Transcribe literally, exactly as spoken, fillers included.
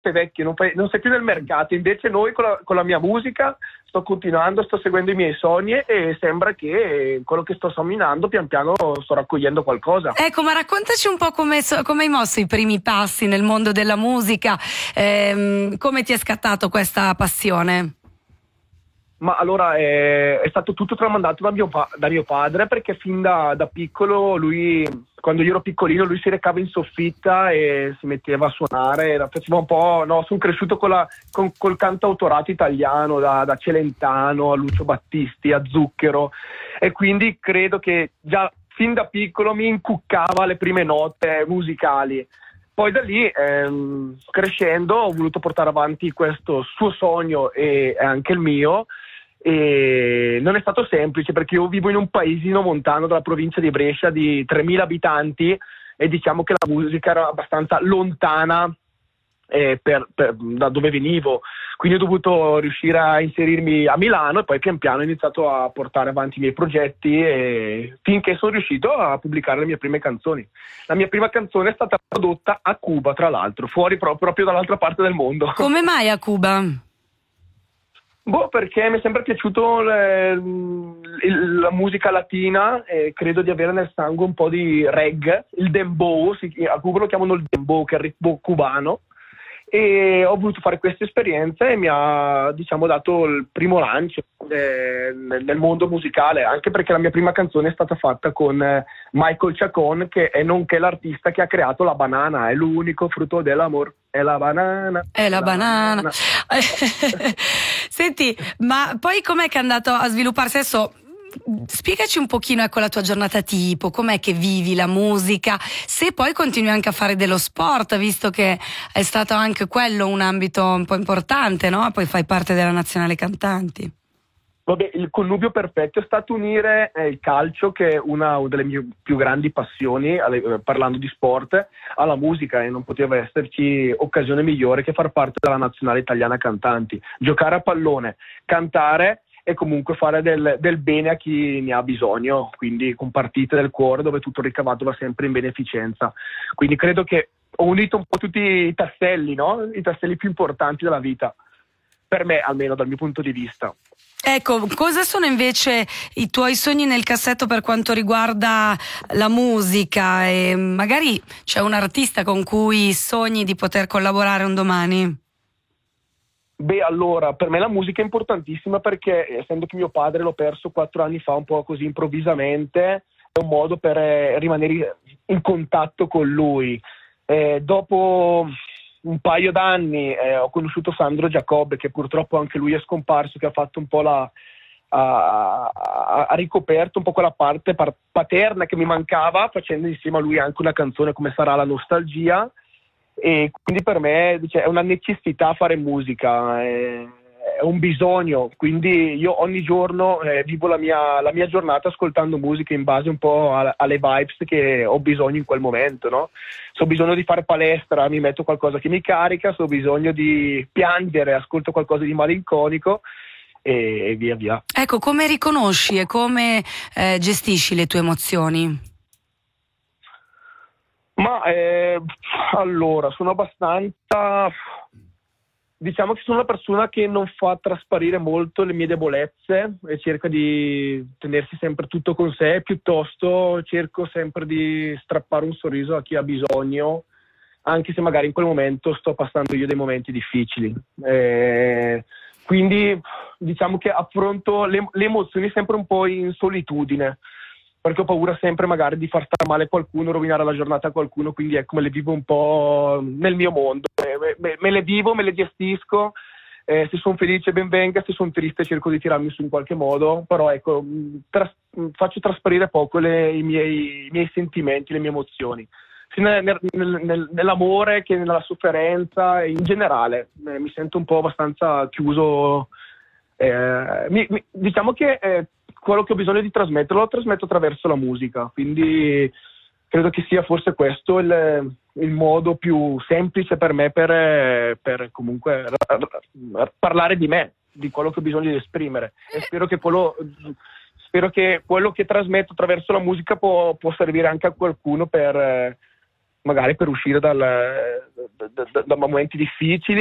sei vecchio, non, fai, non sei più nel mercato. Invece noi con la, con la mia musica sto continuando, sto seguendo i miei sogni e sembra che quello che sto somminando pian piano sto raccogliendo qualcosa. Ecco, ma raccontaci un po' come, come hai mosso i primi passi nel mondo della musica, ehm, come ti è scattato questa passione? Ma allora è, è stato tutto tramandato da mio, pa- da mio padre, perché fin da, da piccolo lui, quando io ero piccolino, lui si recava in soffitta e si metteva a suonare, era, faceva un po', no, sono cresciuto con la, con, col cantautorato italiano, da, da Celentano a Lucio Battisti a Zucchero, e quindi credo che già fin da piccolo mi incuccava le prime note musicali. Poi da lì, ehm, crescendo, ho voluto portare avanti questo suo sogno e anche il mio. E non è stato semplice, perché io vivo in un paesino montano della provincia di Brescia di tremila abitanti e diciamo che la musica era abbastanza lontana eh, per, per, da dove venivo, quindi ho dovuto riuscire a inserirmi a Milano e poi pian piano ho iniziato a portare avanti i miei progetti e finché sono riuscito a pubblicare le mie prime canzoni. La mia prima canzone è stata prodotta a Cuba, tra l'altro, fuori proprio, proprio dall'altra parte del mondo. Come mai a Cuba? Boh, perché mi è sempre piaciuto le, il, la musica latina e credo di avere nel sangue un po' di reggae, il dembow, si, a Cuba lo chiamano il dembow, che è il ritmo cubano, e ho voluto fare questa esperienza e mi ha, diciamo, dato il primo lancio eh, nel, nel mondo musicale, anche perché la mia prima canzone è stata fatta con eh, Michael Chacon, che è nonché l'artista che ha creato la banana, è l'unico frutto dell'amor, è la banana. È la, la banana. banana. Senti, ma poi com'è che è andato a svilupparsi adesso? Spiegaci un pochino, ecco, la tua giornata tipo, com'è che vivi la musica, se poi continui anche a fare dello sport, visto che è stato anche quello un ambito un po' importante, no? Poi fai parte della nazionale cantanti. Vabbè, il connubio perfetto è stato unire eh, il calcio, che è una delle mie più grandi passioni, alle, eh, parlando di sport, alla musica, e non poteva esserci occasione migliore che far parte della nazionale italiana cantanti, giocare a pallone, cantare e comunque fare del, del bene a chi ne ha bisogno, quindi con partite del cuore dove tutto il ricavato va sempre in beneficenza. Quindi credo che ho unito un po' tutti i tasselli, no? I tasselli più importanti della vita, per me almeno dal mio punto di vista. Ecco, cosa sono invece i tuoi sogni nel cassetto per quanto riguarda la musica? E magari c'è un artista con cui sogni di poter collaborare un domani? Beh, allora, per me la musica è importantissima, perché essendo che mio padre l'ho perso quattro anni fa un po' così improvvisamente, è un modo per eh, rimanere in contatto con lui. Eh, dopo un paio d'anni eh, ho conosciuto Sandro Giacobbe, che purtroppo anche lui è scomparso, che ha fatto un po' la... ha, ha ricoperto un po' quella parte par- paterna che mi mancava, facendo insieme a lui anche una canzone come Sarà la nostalgia. E quindi per me è una necessità fare musica, è un bisogno, quindi io ogni giorno eh, vivo la mia, la mia giornata ascoltando musica in base un po' a, alle vibes che ho bisogno in quel momento, no? Se ho bisogno di fare palestra mi metto qualcosa che mi carica, se ho bisogno di piangere ascolto qualcosa di malinconico e, e via via. Ecco, come riconosci e come eh, gestisci le tue emozioni? Ma eh, allora, sono abbastanza, diciamo che sono una persona che non fa trasparire molto le mie debolezze e cerca di tenersi sempre tutto con sé, piuttosto cerco sempre di strappare un sorriso a chi ha bisogno, anche se magari in quel momento sto passando io dei momenti difficili. Eh, quindi diciamo che affronto le, le emozioni sempre un po' in solitudine, perché ho paura sempre magari di far stare male qualcuno, rovinare la giornata a qualcuno, quindi ecco, me le vivo un po' nel mio mondo, me, me, me le vivo, me le gestisco, eh, se sono felice ben venga, se sono triste cerco di tirarmi su in qualche modo, però ecco, tras- faccio trasparire poco le, i, miei, i miei sentimenti, le mie emozioni, sia nel, nel, nel, nell'amore che nella sofferenza, in generale, eh, mi sento un po' abbastanza chiuso, eh, mi, mi, diciamo che... Eh, quello che ho bisogno di trasmettere lo trasmetto attraverso la musica, quindi credo che sia forse questo il, il modo più semplice per me per, per comunque r- r- parlare di me, di quello che ho bisogno di esprimere, e spero che quello, spero che quello che trasmetto attraverso la musica può, può servire anche a qualcuno per, magari per uscire dal, da, da, da momenti difficili